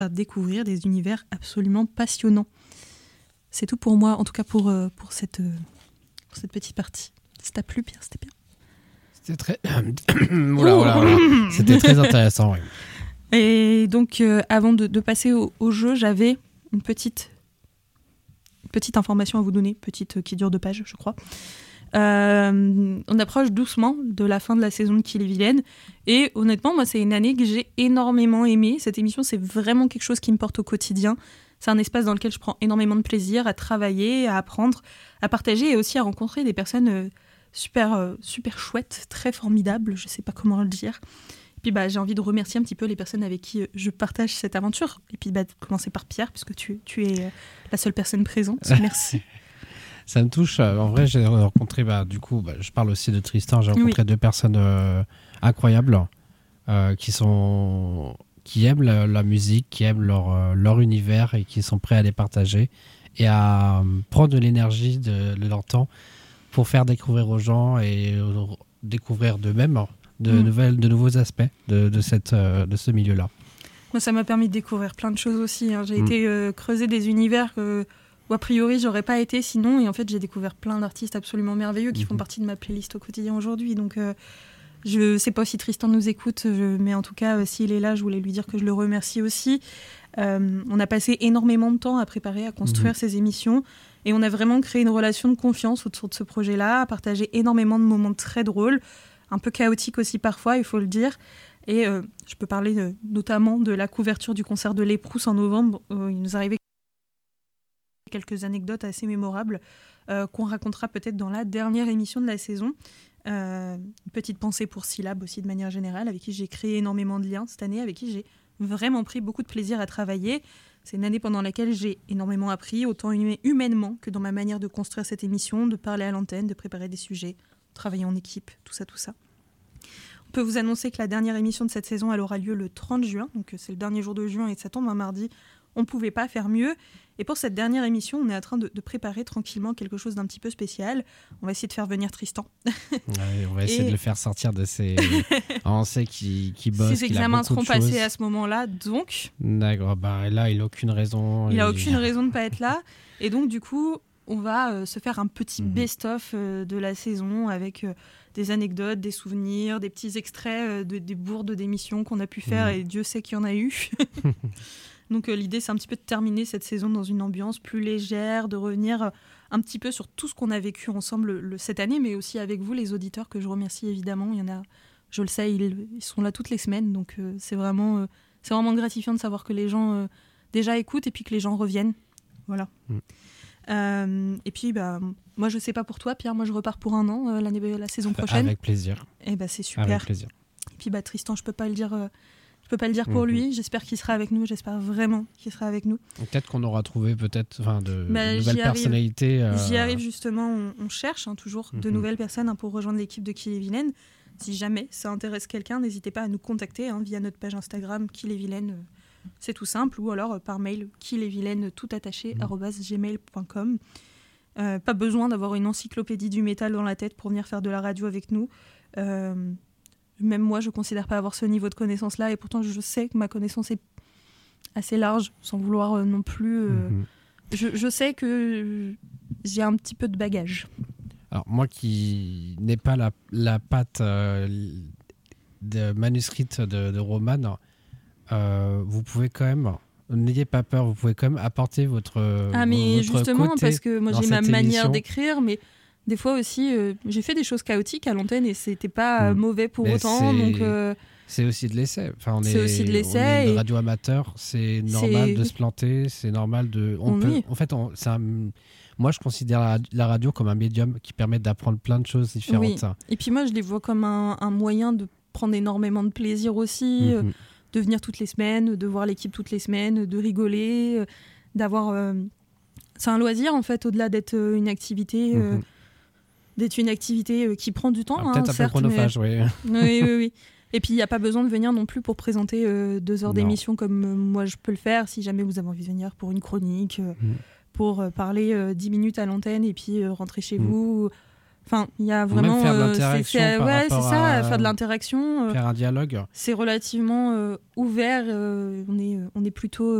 découvrir des univers absolument passionnants. C'est tout pour moi, en tout cas pour cette petite partie. Ça t'a plu, Pierre? C'était bien. C'était très... Oula. C'était très intéressant, oui. Et donc, avant de passer au jeu, j'avais une petite information à vous donner, petite qui dure 2 pages, je crois. On approche doucement de la fin de la saison de Kill et Vilaine. Et honnêtement, moi, c'est une année que j'ai énormément aimée. Cette émission, c'est vraiment quelque chose qui me porte au quotidien. C'est un espace dans lequel je prends énormément de plaisir à travailler, à apprendre, à partager et aussi à rencontrer des personnes super chouettes, très formidables, je sais pas comment le dire. Et puis j'ai envie de remercier un petit peu les personnes avec qui je partage cette aventure. Et puis de commencer par Pierre, puisque tu es la seule personne présente. Merci. Ça me touche. En vrai, j'ai rencontré, je parle aussi de Tristan, j'ai rencontré 2 personnes incroyables qui aiment la musique, qui aiment leur univers et qui sont prêts à les partager et à prendre de l'énergie de leur temps pour faire découvrir aux gens et découvrir d'eux-mêmes de nouveaux aspects de ce milieu-là. Moi, ça m'a permis de découvrir plein de choses aussi. J'ai été creuser des univers où a priori j'aurais pas été sinon, et en fait j'ai découvert plein d'artistes absolument merveilleux qui font partie de ma playlist au quotidien aujourd'hui. Donc je sais pas si Tristan nous écoute, mais en tout cas s'il est là, je voulais lui dire que je le remercie aussi. On a passé énormément de temps à préparer, à construire ces émissions, et on a vraiment créé une relation de confiance autour de ce projet-là, à partager énormément de moments très drôles, un peu chaotiques aussi parfois, il faut le dire. Et je peux parler notamment de la couverture du concert de l'Éprouse en novembre. Il nous arrivait quelques anecdotes assez mémorables qu'on racontera peut-être dans la dernière émission de la saison. Une petite pensée pour Syllab aussi de manière générale, avec qui j'ai créé énormément de liens cette année, avec qui j'ai vraiment pris beaucoup de plaisir à travailler. C'est une année pendant laquelle j'ai énormément appris, autant humainement que dans ma manière de construire cette émission, de parler à l'antenne, de préparer des sujets, travailler en équipe, tout ça. On peut vous annoncer que la dernière émission de cette saison, elle aura lieu le 30 juin, donc c'est le dernier jour de juin et ça tombe un mardi. On ne pouvait pas faire mieux. Et pour cette dernière émission, on est en train de préparer tranquillement quelque chose d'un petit peu spécial. On va essayer de faire venir Tristan. Ouais, on va essayer de le faire sortir de ses... on sait qu'il bosse, ses examens seront passés à ce moment-là, donc... D'accord, là, il n'a aucune raison. Il n'a aucune raison de ne pas être là. Et donc, du coup, on va se faire un petit best-of de la saison avec des anecdotes, des souvenirs, des petits extraits des bourdes d'émissions qu'on a pu faire, et Dieu sait qu'il y en a eu. Donc l'idée, c'est un petit peu de terminer cette saison dans une ambiance plus légère, de revenir un petit peu sur tout ce qu'on a vécu ensemble cette année, mais aussi avec vous, les auditeurs, que je remercie évidemment. Il y en a, je le sais, ils sont là toutes les semaines, donc c'est vraiment gratifiant de savoir que les gens déjà écoutent et puis que les gens reviennent. Voilà. Et puis, moi, je sais pas pour toi, Pierre, moi je repars pour 1 an la saison prochaine. Avec plaisir. Et c'est super. Avec plaisir. Et puis Tristan, je peux pas le dire pour lui. J'espère qu'il sera avec nous. J'espère vraiment qu'il sera avec nous. Peut-être qu'on aura trouvé de nouvelles personnalités. J'y arrive justement. On cherche toujours de nouvelles personnes pour rejoindre l'équipe de Kill et Vilaine. Si jamais ça intéresse quelqu'un, n'hésitez pas à nous contacter via notre page Instagram Kill et Vilaine. C'est tout simple. Ou alors par mail killetvilaine @gmail.com. Pas besoin d'avoir une encyclopédie du métal dans la tête pour venir faire de la radio avec nous. Même moi, je ne considère pas avoir ce niveau de connaissance-là, et pourtant, je sais que ma connaissance est assez large, sans vouloir non plus... Je sais que j'ai un petit peu de bagage. Alors, moi qui n'ai pas la patte de manuscrite de roman, vous pouvez quand même... N'ayez pas peur, vous pouvez quand même apporter votre mais justement, côté parce que moi, j'ai ma manière émission. d'écrire, mais... Des fois aussi, j'ai fait des choses chaotiques à l'antenne et c'était pas mauvais pour autant. Donc, c'est aussi de l'essai. Enfin, on c'est aussi de l'essai. On est une radio amateur, c'est normal de se planter, c'est normal de. Moi, je considère la radio comme un médium qui permet d'apprendre plein de choses différentes. Oui. Et puis moi, je les vois comme un moyen de prendre énormément de plaisir aussi, de venir toutes les semaines, de voir l'équipe toutes les semaines, de rigoler, d'avoir. C'est un loisir en fait, au-delà d'être une activité. D'être une activité qui prend du temps. Peut-être un peu chronophage, oui. Oui. Et puis, il n'y a pas besoin de venir non plus pour présenter 2 heures d'émission comme moi je peux le faire. Si jamais vous avez envie de venir pour une chronique, pour parler 10 minutes à l'antenne et puis rentrer chez vous, Enfin, il y a Ou vraiment même faire de l'interaction par c'est rapport ça, à faire de l'interaction. faire un dialogue. C'est relativement ouvert. On est plutôt